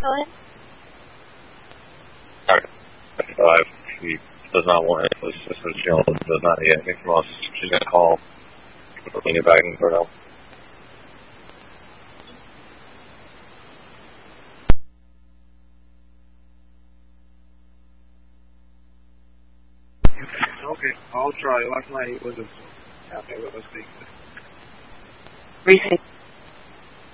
calling? He does not want it. This is Jill. Does not need anything from us. She's going to call. Bring it back and put it out. Okay, I'll try. Last night he wasn't happy with us being Briefing.